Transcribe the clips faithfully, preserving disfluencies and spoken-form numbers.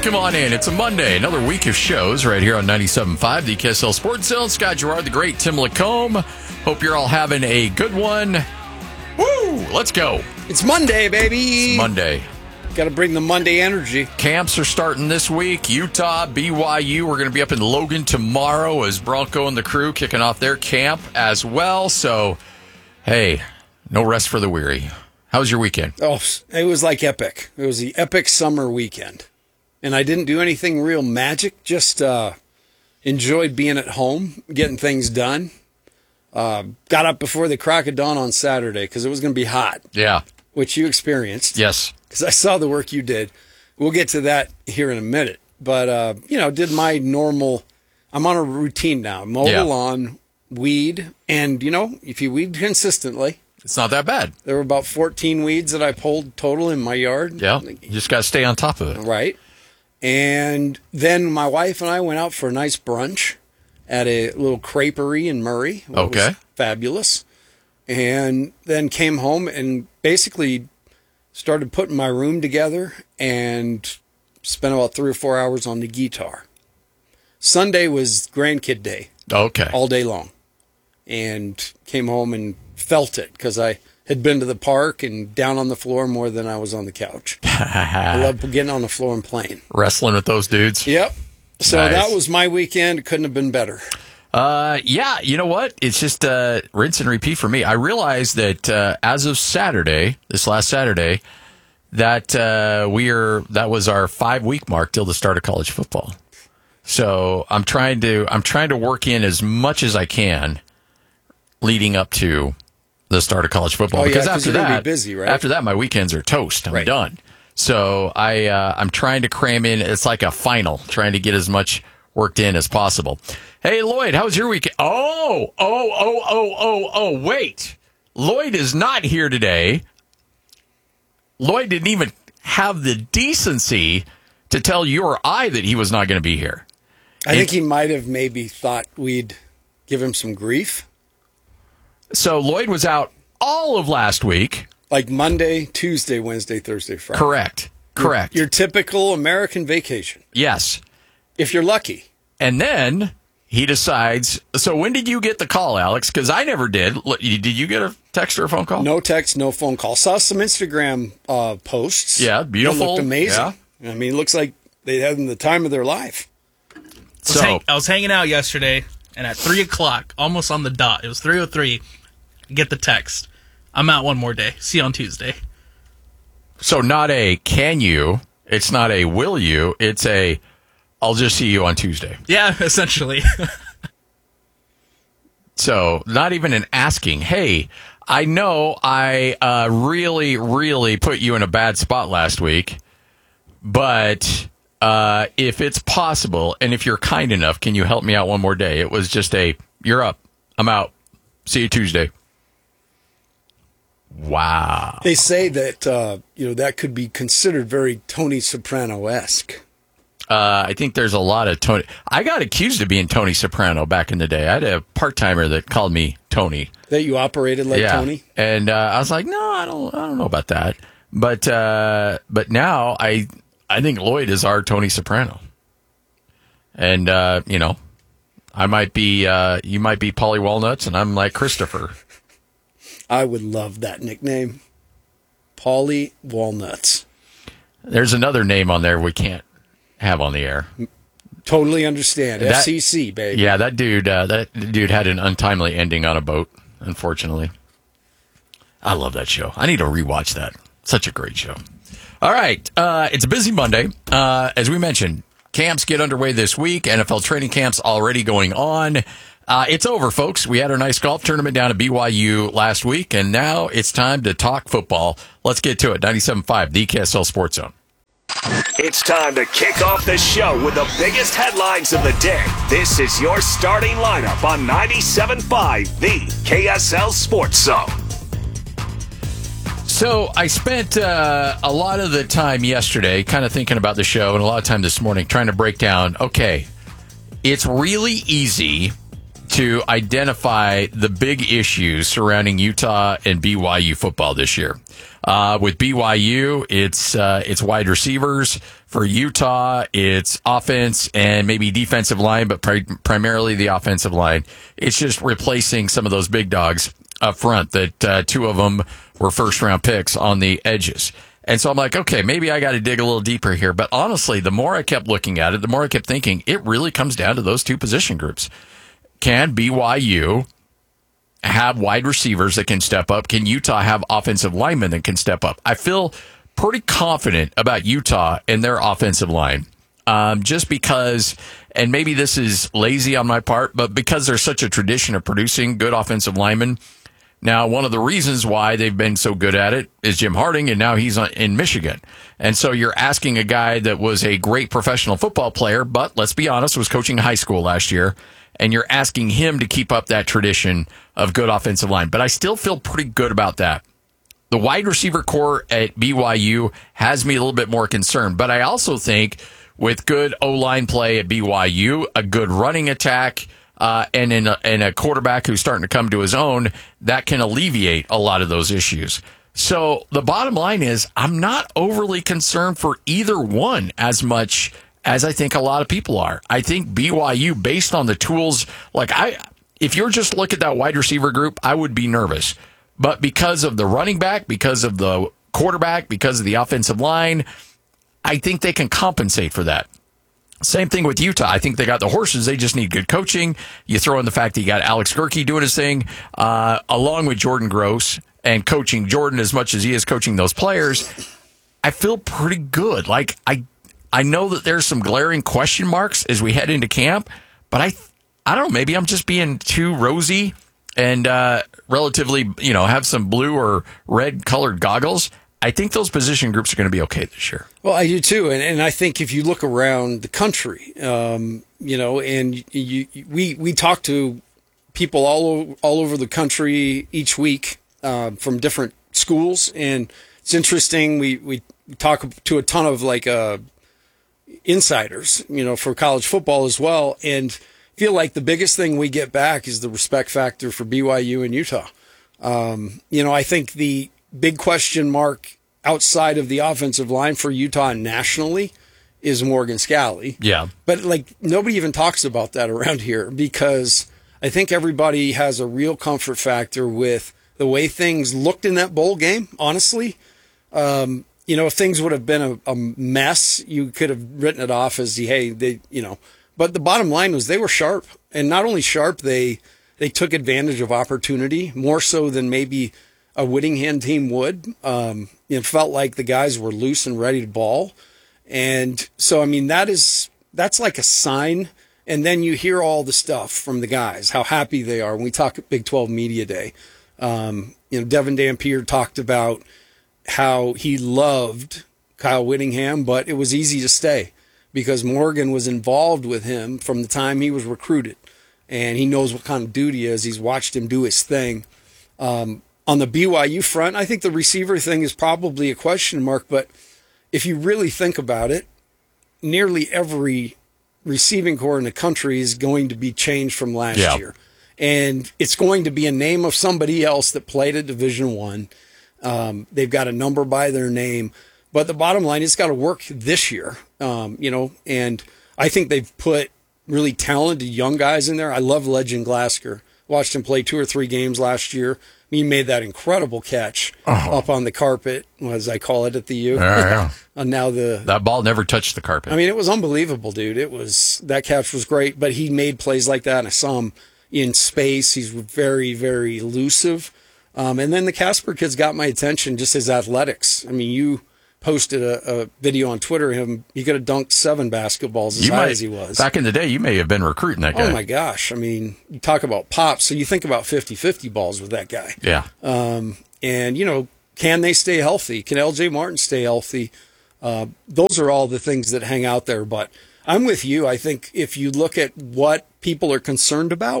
Welcome on in. It's a Monday, another week of shows right here on ninety-seven point five, the K S L Sports Zone. Scott Gerard, the great Tim Lacombe. Hope you're all having a good one. Woo! Let's go. It's Monday, baby. It's Monday. Got to bring the Monday energy. Camps are starting this week. Utah, B Y U. We're going to be up in Logan tomorrow as Bronco and the crew kicking off their camp as well. So, hey, no rest for the weary. How was your weekend? Oh, it was like epic. It was the epic summer weekend. And I didn't do anything real magic. Just uh, enjoyed being at home, getting things done. Uh, got up before the crack of dawn on Saturday because it was going to be hot. Yeah. Which you experienced. Yes. Because I saw the work you did. We'll get to that here in a minute. But, uh, you know, did my normal, I'm on a routine now. Mow the Yeah. lawn, weed. And, you know, if you weed consistently. It's not that bad. There were about fourteen weeds that I pulled total in my yard. Yeah. You just got to stay on top of it. Right. And then my wife and I went out for a nice brunch at a little creperie in Murray. It Okay. was fabulous. And then came home and basically started putting my room together and spent about three or four hours on the guitar. Sunday was grandkid day. Okay. All day long. And came home and felt it because I had been to the park and down on the floor more than I was on the couch. I love getting on the floor and playing. Wrestling with those dudes. Yep. So Nice. that was my weekend. It couldn't have been better. Uh, yeah, you know what? It's just uh, rinse and repeat for me. I realized that uh, as of Saturday, this last Saturday, that uh, we are that was our five week mark till the start of college football. So I'm trying to I'm trying to work in as much as I can leading up to the start of college football. Oh, yeah, because 'cause after you're gonna that, be busy, right? after that, my weekends are toast. I'm Right. done. So I uh, I'm trying to cram in. It's like a final, trying to get as much worked in as possible. Hey, Lloyd, how was your weekend? Oh, oh, oh, oh, oh, oh, wait. Lloyd is not here today. Lloyd didn't even have the decency to tell you or I that he was not going to be here. I think he might have maybe thought we'd give him some grief. So Lloyd was out all of last week. Like Monday, Tuesday, Wednesday, Thursday, Friday. Correct. Correct. Your, your typical American vacation. Yes. If you're lucky. And then he decides. So when did you get the call, Alex? Because I never did. L- Did you get a text or a phone call? No text, no phone call. Saw some Instagram uh, posts. Yeah, beautiful. It looked amazing. Yeah. I mean, it looks like they had the time of their life. I was, So hang- I was hanging out yesterday, and at three o'clock, almost on the dot, it was three oh three, get the text. I'm out one more day. See you on Tuesday. so not a can you. It's not a will you. It's a I'll just see you on Tuesday. Yeah, essentially. So not even an asking. Hey, I know I uh, really, really put you in a bad spot last week, but uh, if it's possible and if you're kind enough, can you help me out one more day? It was just a you're up. I'm out. See you Tuesday. Wow. They say that uh, you know that could be considered very Tony Soprano-esque. Uh, I think there's a lot of Tony. I got accused of being Tony Soprano back in the day. I had a part-timer that called me Tony. That you operated like yeah. Tony? And uh, I was like, no, I don't I don't know about that. But uh, but now I I think Lloyd is our Tony Soprano. And uh, you know, I might be uh, you might be Polly Walnuts and I'm like Christopher. I would love that nickname. Paulie Walnuts. There's another name on there we can't have on the air. Totally understand. That- F C C, baby. Yeah, that dude uh, that dude had an untimely ending on a boat, unfortunately. I love that show. I need to rewatch that. Such a great show. All right, uh, it's a busy Monday. Uh, as we mentioned, camps get underway this week. N F L training camps already going on. Uh, it's over, folks. We had our nice golf tournament down at B Y U last week, and now it's time to talk football. Let's get to it. ninety-seven point five, the K S L Sports Zone. It's time to kick off the show with the biggest headlines of the day. This is your starting lineup on ninety-seven point five, the K S L Sports Zone. So I spent uh, a lot of the time yesterday kind of thinking about the show and a lot of time this morning trying to break down, okay, it's really easy to identify the big issues surrounding Utah and B Y U football this year. Uh, with B Y U, it's uh, it's wide receivers. For Utah, it's offense and maybe defensive line, but pri- primarily the offensive line. It's just replacing some of those big dogs up front that uh, two of them were first-round picks on the edges. And so I'm like, okay, maybe I got to dig a little deeper here. But honestly, the more I kept looking at it, the more I kept thinking, it really comes down to those two position groups. Can B Y U have wide receivers that can step up? Can Utah have offensive linemen that can step up? I feel pretty confident about Utah and their offensive line, um, just because, and maybe this is lazy on my part, but because there's such a tradition of producing good offensive linemen. Now, one of the reasons why they've been so good at it is Jim Harding, and now he's in Michigan. And so you're asking a guy that was a great professional football player, but let's be honest, was coaching high school last year, and you're asking him to keep up that tradition of good offensive line. But I still feel pretty good about that. The wide receiver core at B Y U has me a little bit more concerned, but I also think with good O-line play at B Y U, a good running attack, uh, and in a, and a quarterback who's starting to come to his own, that can alleviate a lot of those issues. So the bottom line is I'm not overly concerned for either one as much as I think a lot of people are. I think B Y U, based on the tools, like I, if you're just look at that wide receiver group, I would be nervous. But because of the running back, because of the quarterback, because of the offensive line, I think they can compensate for that. Same thing with Utah. I think they got the horses. They just need good coaching. You throw in the fact that you got Alex Gerke doing his thing, uh, along with Jordan Gross and coaching Jordan as much as he is coaching those players. I feel pretty good. Like I, I know that there's some glaring question marks as we head into camp, but I, I don't know. Maybe I'm just being too rosy and uh, relatively, you know, have some blue or red colored goggles. I think those position groups are going to be okay this year. Well, I do too, and and I think if you look around the country, um, you know, and you, you we we talk to people all over, all over the country each week uh, from different schools, and it's interesting. We we talk to a ton of like uh, insiders, you know, for college football as well, and feel like the biggest thing we get back is the respect factor for B Y U and Utah. Um, you know, I think the big question mark outside of the offensive line for Utah nationally is Morgan Scalley. Yeah. But like nobody even talks about that around here because I think everybody has a real comfort factor with the way things looked in that bowl game, honestly. Um, you know, if things would have been a, a mess, you could have written it off as, hey, they, you know, but the bottom line was they were sharp, and not only sharp, they they took advantage of opportunity more so than maybe a Whittingham team would. Um, it felt like the guys were loose and ready to ball, and so I mean that is that's like a sign. And then you hear all the stuff from the guys, how happy they are when we talk at Big twelve Media Day. Um, you know, Devin Dampier talked about how he loved Kyle Whittingham, but it was easy to stay because Morgan was involved with him from the time he was recruited, and he knows what kind of dude he is. He's watched him do his thing. Um, on the B Y U front, I think the receiver thing is probably a question mark, but if you really think about it, nearly every receiving core in the country is going to be changed from last yeah. year. And it's going to be a name of somebody else that played at Division One. Um, they've got a number by their name. But the bottom line, it's got to work this year, um, you know, and I think they've put really talented young guys in there. I love Legend Glasgow. Watched him play two or three games last year. He made that incredible catch oh. up on the carpet, as I call it at the U. Yeah, yeah. And now the that ball never touched the carpet. I mean, it was unbelievable, dude. It was that catch was great, but he made plays like that, and I saw him in space. He's very, very elusive. Um, and then the Casper kid's got my attention, just his athletics. I mean, you posted a, a video on Twitter of him. He could have dunked seven basketballs as you high might, as he was. Back in the day, you may have been recruiting that guy. Oh, my gosh. I mean, you talk about pops, so you think about fifty-fifty balls with that guy. Yeah. Um, and, you know, can they stay healthy? Can L J Martin stay healthy? Uh, those are all the things that hang out there. But I'm with you. I think if you look at what people are concerned about,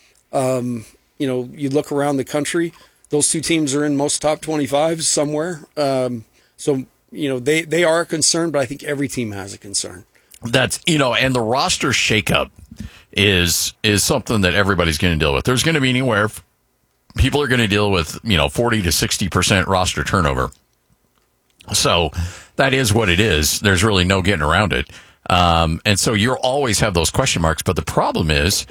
um, you know, you look around the country, those two teams are in most top twenty-fives somewhere. Um, so, you know, they, they are a concern, but I think every team has a concern. that's, you know, and the roster shakeup is is something that everybody's going to deal with. There's going to be anywhere people are going to deal with, you know, forty to sixty percent roster turnover. So that is what it is. There's really no getting around it. Um, and so you'll always have those question marks. But the problem is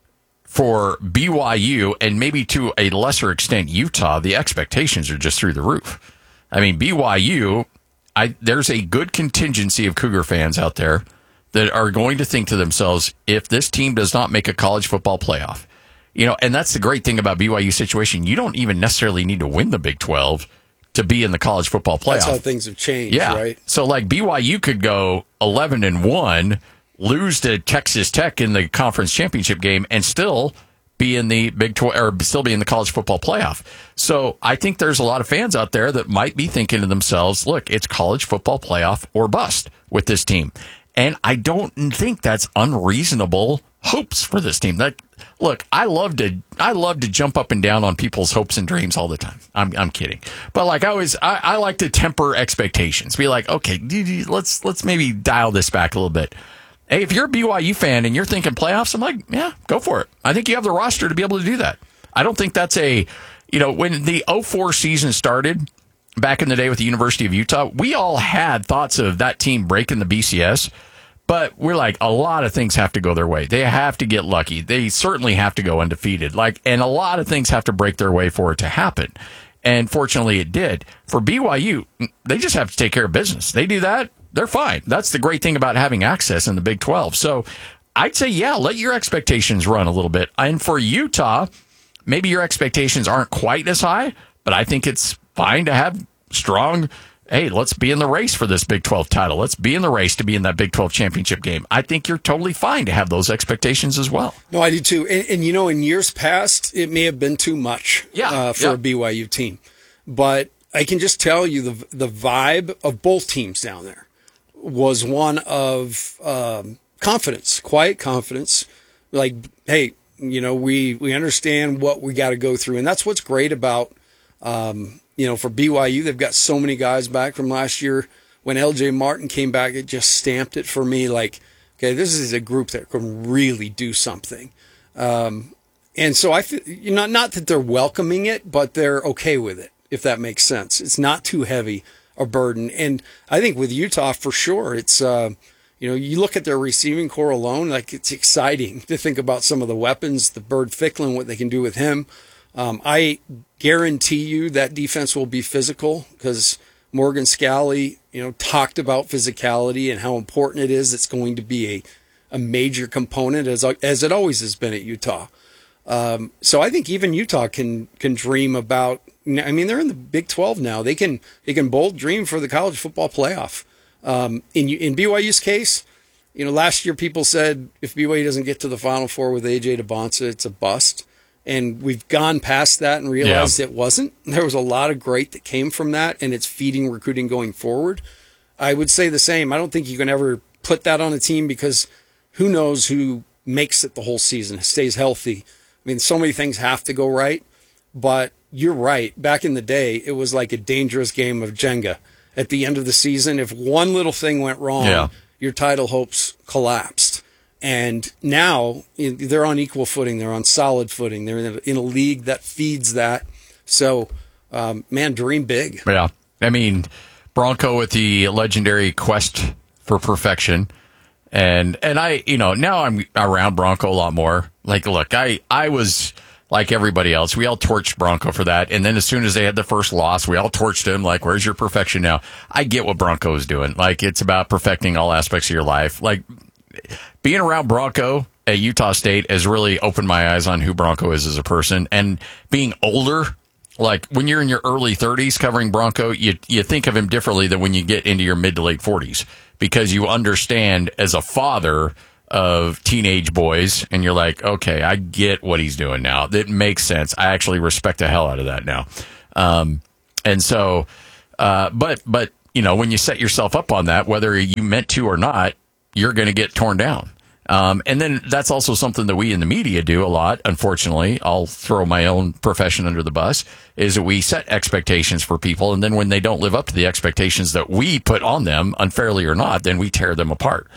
for B Y U and maybe to a lesser extent Utah, the expectations are just through the roof. I mean, B Y U, I, there's a good contingency of Cougar fans out there that are going to think to themselves, if this team does not make a college football playoff, you know, and that's the great thing about B Y U situation. You don't even necessarily need to win the Big twelve to be in the college football playoff. That's how things have changed, yeah. right? So like B Y U could go eleven and one, lose to Texas Tech in the conference championship game, and still be in the Big twelve or still be in the college football playoff. So I think there's a lot of fans out there that might be thinking to themselves, look, it's college football playoff or bust with this team. And I don't think that's unreasonable hopes for this team. That look, I love to I love to jump up and down on people's hopes and dreams all the time. I'm I'm kidding, but like I always I, I like to temper expectations. Be like, okay, let's let's maybe dial this back a little bit. Hey, if you're a B Y U fan and you're thinking playoffs, I'm like, yeah, go for it. I think you have the roster to be able to do that. I don't think that's a, you know, when the oh four season started back in the day with the University of Utah, we all had thoughts of that team breaking the B C S. But we're like, a lot of things have to go their way. They have to get lucky. They certainly have to go undefeated. Like, and a lot of things have to break their way for it to happen. And fortunately, it did. For B Y U, they just have to take care of business. They do that, they're fine. That's the great thing about having access in the Big twelve. So I'd say, yeah, let your expectations run a little bit. And for Utah, maybe your expectations aren't quite as high, but I think it's fine to have strong, hey, let's be in the race for this Big twelve title. Let's be in the race to be in that Big twelve championship game. I think you're totally fine to have those expectations as well. No, I do too. And, and you know, in years past, it may have been too much yeah, uh, for yeah. a B Y U team. But I can just tell you the the vibe of both teams down there was one of um, confidence, quiet confidence. Like, hey, you know, we, we understand what we got to go through. And that's what's great about um, – you know, for B Y U, they've got so many guys back from last year. When L J Martin came back, it just stamped it for me like, okay, this is a group that can really do something. Um, and so I feel, you know, not that they're welcoming it, but they're okay with it, if that makes sense. It's not too heavy a burden. And I think with Utah, for sure, it's, uh, you know, you look at their receiving core alone, like it's exciting to think about some of the weapons, the Bird Ficklin, what they can do with him. Um, I guarantee you that defense will be physical because Morgan Scalley, you know, talked about physicality and how important it is. It's going to be a, a major component as as it always has been at Utah. Um, so I think even Utah can can dream about. I mean, they're in the Big twelve now. They can they can bold dream for the college football playoff. Um, in in B Y U's case, you know, last year people said if B Y U doesn't get to the Final Four with A J DeBonsa, it's a bust. And we've gone past that and realized yeah. it wasn't. There was a lot of great that came from that, and it's feeding recruiting going forward. I would say the same. I don't think you can ever put that on a team because who knows who makes it the whole season, stays healthy. I mean, so many things have to go right, but you're right. Back in the day, it was like a dangerous game of Jenga. At the end of the season, if one little thing went wrong, yeah. your title hopes collapsed. And now they're on equal footing. They're on solid footing. They're in a, in a league that feeds that. So, um, man, dream big. Yeah. I mean, Bronco with the legendary quest for perfection. And, and I, you know, now I'm around Bronco a lot more. Like, look, I, I was like everybody else. We all torched Bronco for that. And then as soon as they had the first loss, we all torched him. Like, where's your perfection now? I get what Bronco is doing. Like, it's about perfecting all aspects of your life. Like, being around Bronco at Utah State has really opened my eyes on who Bronco is as a person. And being older, like when you're in your early thirties covering Bronco, you you think of him differently than when you get into your mid to late forties because you understand as a father of teenage boys and you're like, okay, I get what he's doing now. That makes sense. I actually respect the hell out of that now. Um, and so, uh, but, but, you know, when you set yourself up on that, whether you meant to or not, you're going to get torn down. Um, and then that's also something that we in the media do a lot. Unfortunately, I'll throw my own profession under the bus, is that we set expectations for people. And then when they don't live up to the expectations that we put on them, unfairly or not, then we tear them apart.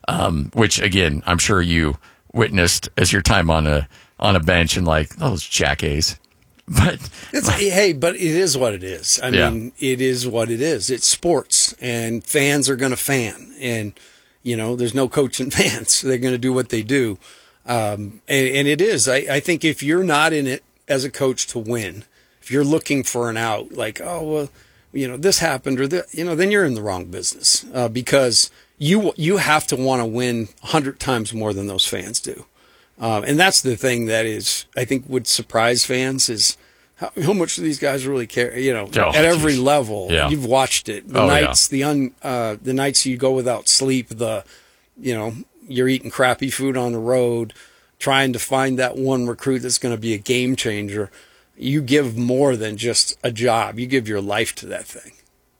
um, which again, I'm sure you witnessed as your time on a on a bench and like those jackass. But it's hey, but it is what it is. I Yeah. mean, it is what it is. It's sports, and fans are going to fan, and you know, there's no coaching fans. They're going to do what they do, um, and, and it is. I, I think if you're not in it as a coach to win, if you're looking for an out, like oh well, you know this happened or that, you know, then you're in the wrong business uh, because you you have to want to win a hundred times more than those fans do. Um, and that's the thing that is, I think, would surprise fans is how, how much do these guys really care? You know, Oh, at every geez. level, Yeah. you've watched it. The Oh, yeah. nights, the un, uh, the nights you go without sleep. The, you know, you're eating crappy food on the road, trying to find that one recruit that's going to be a game changer. You give more than just a job. You give your life to that thing.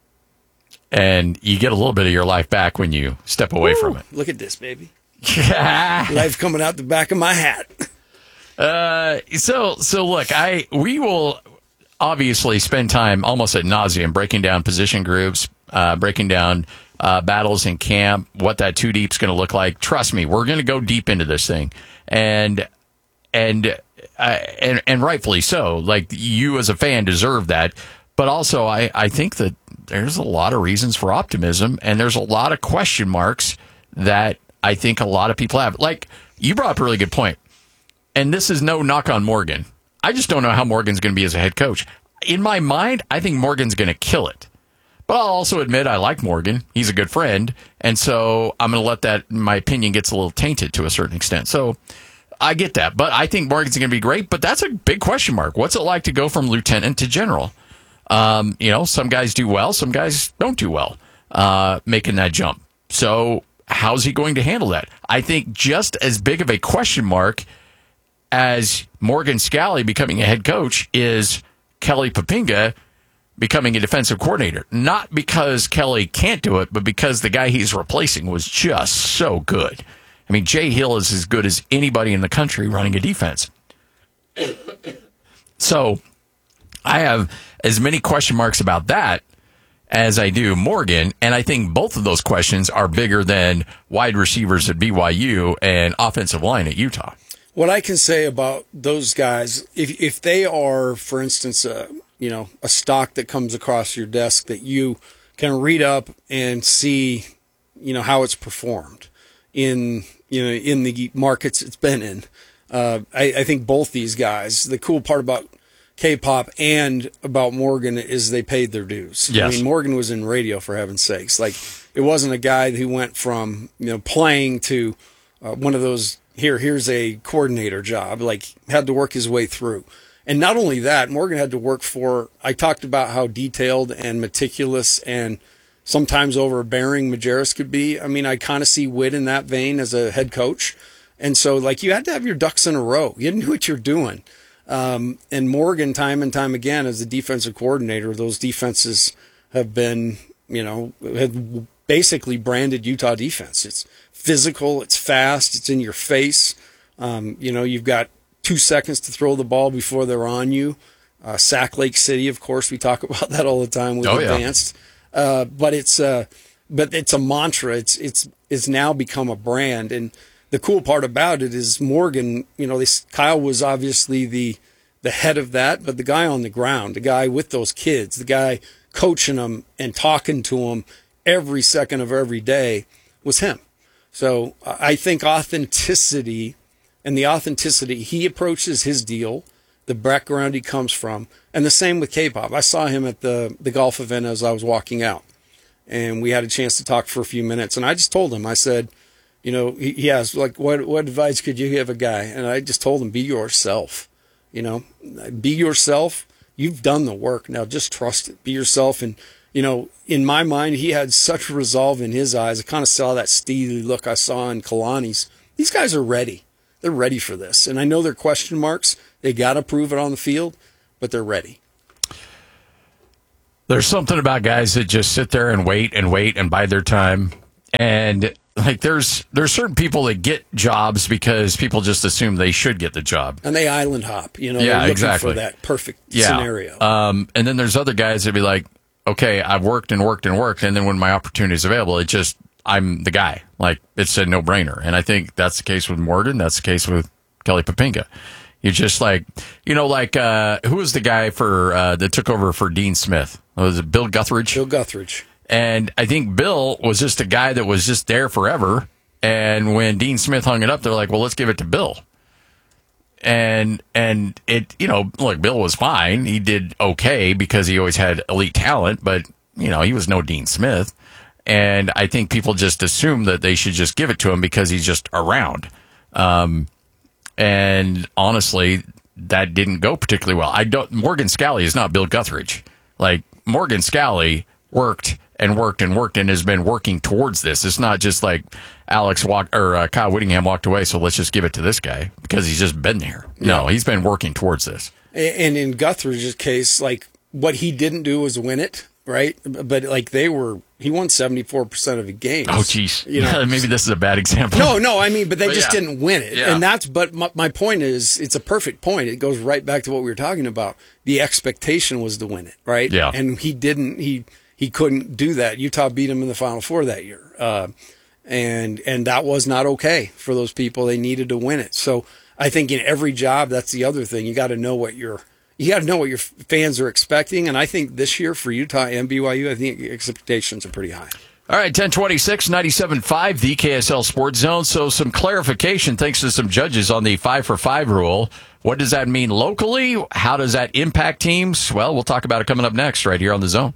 and you get a little bit of your life back when you step away from it. Look at this, baby. Life coming out the back of my hat. Uh, so so look, I we will obviously spend time almost ad nauseum breaking down position groups, uh, breaking down uh, battles in camp, what that two deep's going to look like. Trust me, we're going to go deep into this thing, and and uh, and and rightfully so. Like you as a fan deserve that, but also I I think that there's a lot of reasons for optimism, and there's a lot of question marks that I think a lot of people have. Like you brought up a really good point. And this is no knock on Morgan. I just don't know how Morgan's going to be as a head coach. In my mind, I think Morgan's going to kill it. But I'll also admit I like Morgan. He's a good friend. And so I'm going to let that, my opinion gets a little tainted to a certain extent. So I get that. But I think Morgan's going to be great. But that's a big question mark. What's it like to go from lieutenant to general? Um, you know, some guys do well. Some guys don't do well uh, making that jump. So how's he going to handle that? I think just as big of a question mark as Morgan Scalley becoming a head coach is Kelly Poppinga becoming a defensive coordinator. Not because Kelly can't do it, but because the guy he's replacing was just so good. I mean, Jay Hill is as good as anybody in the country running a defense. So I have as many question marks about that as I do Morgan, and I think both of those questions are bigger than wide receivers at B Y U and offensive line at Utah. What I can say about those guys, if if they are, for instance, a you know a stock that comes across your desk that you can read up and see, you know how it's performed in you know in the markets it's been in. Uh, I, I think both these guys. The cool part about K-pop and about Morgan is they paid their dues. Yes. I mean, Morgan was in radio, for heaven's sakes. Like, it wasn't a guy who went from you know playing to uh, one of those. Here, here's a coordinator job, like had to work his way through. And not only that, Morgan had to work for, I talked about how detailed and meticulous and sometimes overbearing Majerus could be. I mean, I kind of see Witt in that vein as a head coach. And so, like, you had to have your ducks in a row. You knew what you're doing. Um, and Morgan, time and time again, as a defensive coordinator, those defenses have been, you know, have basically branded Utah defense. It's physical, it's fast, it's in your face. Um, you know, you've got two seconds to throw the ball before they're on you. Uh, Sack Lake City, of course, we talk about that all the time with Oh, yeah. advanced. Uh, but it's uh, but it's a mantra. It's it's it's now become a brand. And the cool part about it is Morgan. You know, this Kyle was obviously the the head of that, but the guy on the ground, the guy with those kids, the guy coaching them and talking to them every second of every day was him. So I think authenticity and the authenticity he approaches his deal, the background he comes from, and the same with K-pop. I saw him at the, the golf event as I was walking out, and we had a chance to talk for a few minutes. And I just told him, I said, you know, he, he asked, like, what, what advice could you give a guy? And I just told him, be yourself, you know, be yourself. You've done the work. Now just trust it. Be yourself. And, you know, in my mind, he had such resolve in his eyes. I kind of saw that steely look I saw in Kalani's. These guys are ready. They're ready for this. And I know they're question marks. They got to prove it on the field, but they're ready. There's something about guys that just sit there and wait and wait and bide their time. And like there's there's certain people that get jobs because people just assume they should get the job. And they island hop, you know, Yeah, they're looking exactly. for that perfect Yeah. scenario. Um, and then there's other guys that be like, okay, I've worked and worked and worked, and then when my opportunity is available, it just I'm the guy. Like, it's a no-brainer. And I think that's the case with Morgan. That's the case with Kelly Poppinga. You're just like, you know, like, uh, who was the guy for uh, that took over for Dean Smith? Was it Bill Guthridge? Bill Guthridge. And I think Bill was just a guy that was just there forever. And when Dean Smith hung it up, they're like, well, let's give it to Bill. And, and it, you know, look, Bill was fine. He did okay because he always had elite talent, but, you know, he was no Dean Smith. And I think people just assume that they should just give it to him because he's just around. Um, and honestly, that didn't go particularly well. I don't, Morgan Scally is not Bill Guthridge. Like, Morgan Scally worked and worked and worked and has been working towards this. It's not just like Alex walked or uh, Kyle Whittingham walked away, so let's just give it to this guy because he's just been there. No, he's been working towards this. And in Guthridge's case, like, what he didn't do was win it, right? But like they were, he won seventy-four percent of the games. Oh, geez. You know, yeah, maybe this is a bad example. No, no, I mean, but they But just yeah. didn't win it. Yeah. And that's, but my, my point is, it's a perfect point. It goes right back to what we were talking about. The expectation was to win it, right? Yeah. And he didn't, he, he couldn't do that. Utah beat him in the Final Four that year. Uh, and, and that was not okay for those people. They needed to win it. So I think in every job, that's the other thing. You got to know what your, you got to know what your fans are expecting. And I think this year for Utah and B Y U, I think expectations are pretty high. All right, ten twenty-six, ninety-seven point five, the K S L Sports Zone. So some clarification thanks to some judges on the five for five rule. What does that mean locally? How does that impact teams? Well, we'll talk about it coming up next right here on The Zone.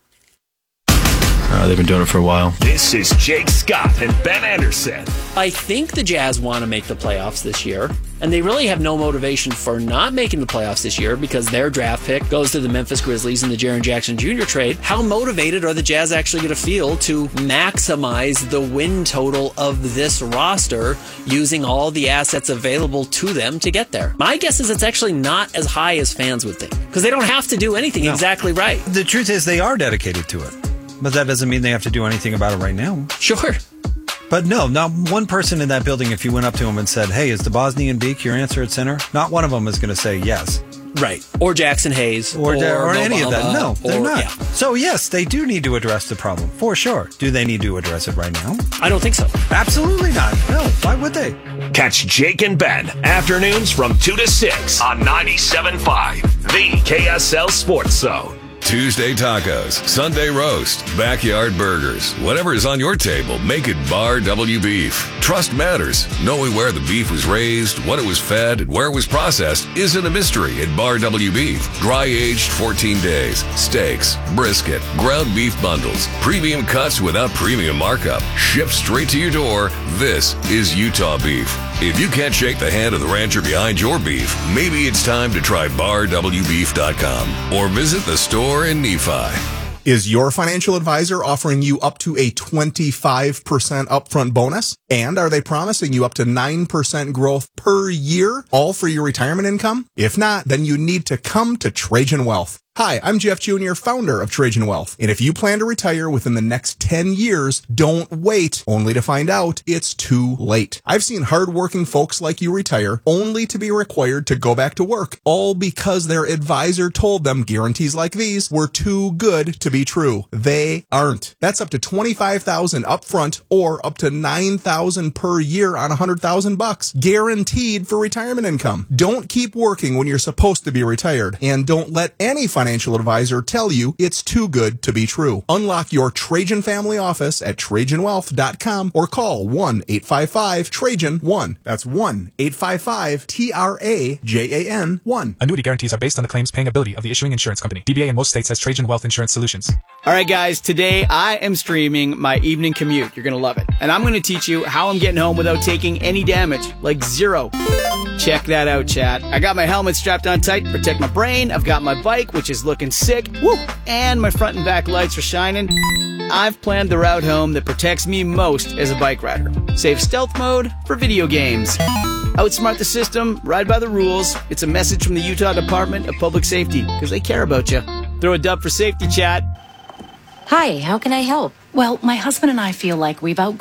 Uh, they've been doing it for a while. This is Jake Scott and Ben Anderson. I think the Jazz want to make the playoffs this year, and they really have no motivation for not making the playoffs this year because their draft pick goes to the Memphis Grizzlies in the Jaren Jackson Junior trade. How motivated are the Jazz actually going to feel to maximize the win total of this roster using all the assets available to them to get there? My guess is it's actually not as high as fans would think because they don't have to do anything No. exactly right. The truth is they are dedicated to it. But that doesn't mean they have to do anything about it right now. Sure. But no, not one person in that building, if you went up to him and said, hey, is the Bosnian Beak your answer at center? Not one of them is going to say yes. Right. Or Jackson Hayes. Or, or, or any of that. Obama, No, they're or- not. yeah. So, yes, they do need to address the problem, for sure. Do they need to address it right now? I don't think so. Absolutely not. No, why would they? Catch Jake and Ben afternoons from two to six on ninety-seven point five, the K S L Sports Zone. Tuesday tacos, Sunday roast, backyard burgers. Whatever is on your table, make it Bar W Beef. Trust matters. Knowing where the beef was raised, what it was fed, and where it was processed isn't a mystery at Bar W Beef. Dry aged fourteen days. Steaks, brisket, ground beef bundles, premium cuts without premium markup. Shipped straight to your door. This is Utah beef. If you can't shake the hand of the rancher behind your beef, maybe it's time to try bar w beef dot com or visit the store in Nephi. Is your financial advisor offering you up to a twenty-five percent upfront bonus? And are they promising you up to nine percent growth per year, all for your retirement income? If not, then you need to come to Trajan Wealth. Hi, I'm Jeff Junior, founder of Trajan Wealth. And if you plan to retire within the next ten years, don't wait only to find out it's too late. I've seen hardworking folks like you retire only to be required to go back to work, all because their advisor told them guarantees like these were too good to be true. They aren't. That's up to twenty-five thousand dollars upfront or up to nine thousand dollars per year on one hundred thousand bucks, guaranteed for retirement income. Don't keep working when you're supposed to be retired, and don't let any financial financial advisor tell you it's too good to be true. Unlock your Trajan family office at trajan wealth dot com or call one eight five five Trajan one. That's one eight five five T R A J A N one. Annuity guarantees are based on the claims paying ability of the issuing insurance company. D B A in most states has Trajan Wealth Insurance Solutions. All right, guys, today I am streaming my evening commute. You're going to love it. And I'm going to teach you how I'm getting home without taking any damage, like zero. Check that out, chat. I got my helmet strapped on tight to protect my brain. I've got my bike, which is looking sick. Woo! And my front and back lights are shining. I've planned the route home that protects me most as a bike rider. Save stealth mode for video games. Outsmart the system, ride by the rules. It's a message from the Utah Department of Public Safety, because they care about you. Throw a dub for safety, chat. Hi, how can I help? Well, my husband and I feel like we've outgrown